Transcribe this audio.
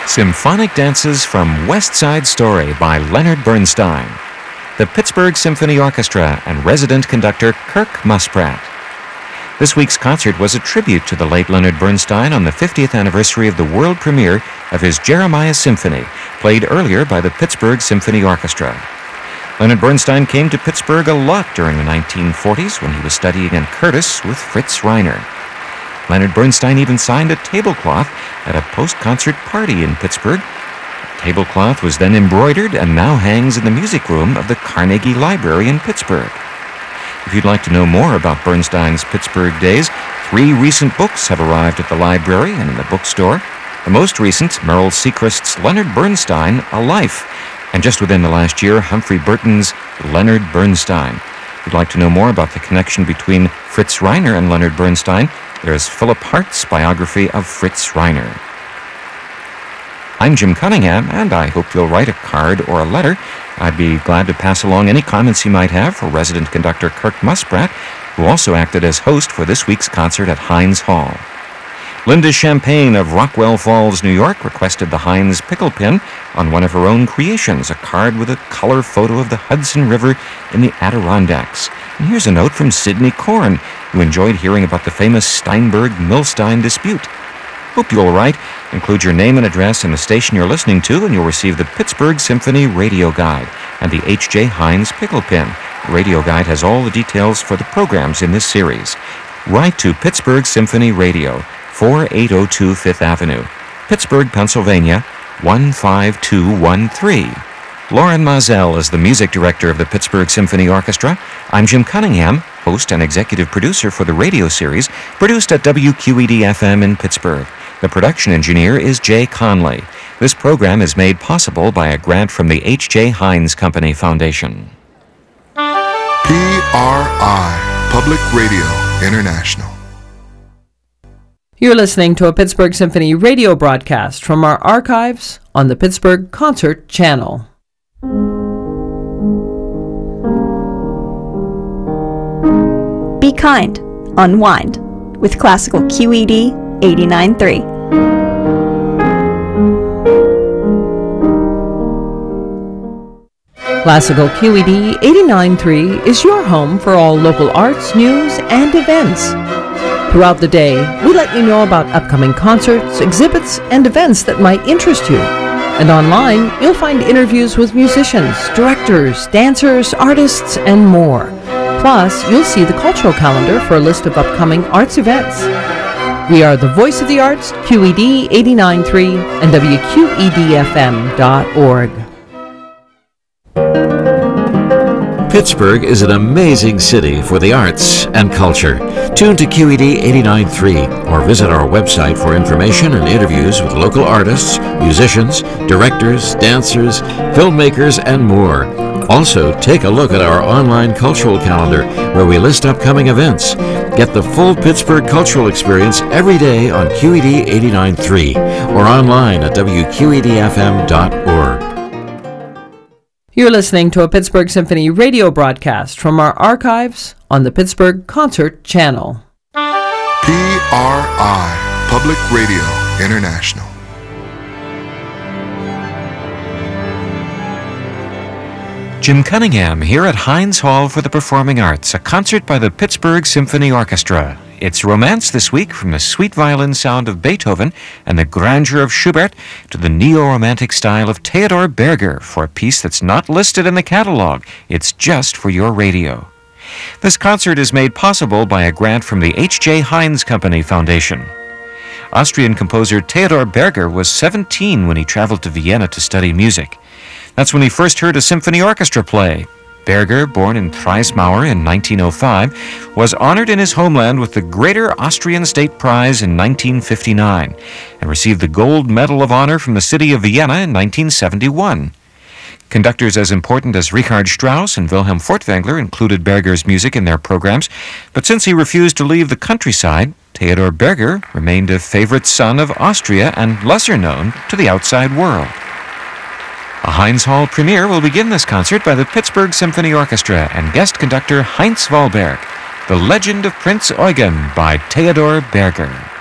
Symphonic Dances from West Side Story by Leonard Bernstein. The Pittsburgh Symphony Orchestra and resident conductor Kirk Muspratt. This week's concert was a tribute to the late Leonard Bernstein on the 50th anniversary of the world premiere of his Jeremiah Symphony, played earlier by the Pittsburgh Symphony Orchestra. Leonard Bernstein came to Pittsburgh a lot during the 1940s when he was studying in Curtis with Fritz Reiner. Leonard Bernstein even signed a tablecloth at a post-concert party in Pittsburgh. The tablecloth was then embroidered and now hangs in the music room of the Carnegie Library in Pittsburgh. If you'd like to know more about Bernstein's Pittsburgh days, 3 recent books have arrived at the library and in the bookstore. The most recent, Merrill Sechrest's Leonard Bernstein, A Life, and just within the last year, Humphrey Burton's Leonard Bernstein. If you'd like to know more about the connection between Fritz Reiner and Leonard Bernstein, there's Philip Hart's biography of Fritz Reiner. I'm Jim Cunningham, and I hope you'll write a card or a letter. I'd be glad to pass along any comments you might have for resident conductor Kirk Muspratt, who also acted as host for this week's concert at Heinz Hall. Linda Champagne of Rockwell Falls, New York, requested the Heinz pickle pin on one of her own creations, a card with a color photo of the Hudson River in the Adirondacks. And here's a note from Sidney Korn, who enjoyed hearing about the famous Steinberg-Milstein dispute. Hope you'll write, include your name and address and the station you're listening to, and you'll receive the Pittsburgh Symphony Radio Guide and the H.J. Heinz pickle pin. The Radio Guide has all the details for the programs in this series. Write to Pittsburgh Symphony Radio, 4802 Fifth Avenue, Pittsburgh, Pennsylvania, 15213. Lauren Mazel is the music director of the Pittsburgh Symphony Orchestra. I'm Jim Cunningham, host and executive producer for the radio series, produced at WQED-FM in Pittsburgh. The production engineer is Jay Conley. This program is made possible by a grant from the H.J. Heinz Company Foundation. PRI, Public Radio International. You're listening to a Pittsburgh Symphony radio broadcast from our archives on the Pittsburgh Concert Channel. Be kind, unwind with classical QED 89.3. Classical QED 89.3 is your home for all local arts, news, and events. Throughout the day, we let you know about upcoming concerts, exhibits, and events that might interest you. And online, you'll find interviews with musicians, directors, dancers, artists, and more. Plus, you'll see the cultural calendar for a list of upcoming arts events. We are the voice of the arts, QED 89.3 and WQEDFM.org. Pittsburgh is an amazing city for the arts and culture. Tune to QED 89.3 or visit our website for information and interviews with local artists, musicians, directors, dancers, filmmakers, and more. Also, take a look at our online cultural calendar where we list upcoming events. Get the full Pittsburgh cultural experience every day on QED 89.3 or online at WQEDFM.org. You're listening to a Pittsburgh Symphony radio broadcast from our archives on the Pittsburgh Concert Channel. PRI, Public Radio International. Jim Cunningham here at Heinz Hall for the Performing Arts, a concert by the Pittsburgh Symphony Orchestra. It's romance this week, from the sweet violin sound of Beethoven and the grandeur of Schubert to the neo-romantic style of Theodor Berger for a piece that's not listed in the catalog. It's just for your radio. This concert is made possible by a grant from the H.J. Heinz Company Foundation. Austrian composer Theodor Berger was 17 when he traveled to Vienna to study music. That's when he first heard a symphony orchestra play. Berger, born in Preismauer in 1905, was honored in his homeland with the Greater Austrian State Prize in 1959 and received the Gold Medal of Honor from the city of Vienna in 1971. Conductors as important as Richard Strauss and Wilhelm Furtwängler included Berger's music in their programs, but since he refused to leave the countryside, Theodor Berger remained a favorite son of Austria and lesser known to the outside world. A Heinz Hall premiere will begin this concert by the Pittsburgh Symphony Orchestra and guest conductor Heinz Wahlberg, The Legend of Prince Eugen by Theodor Berger.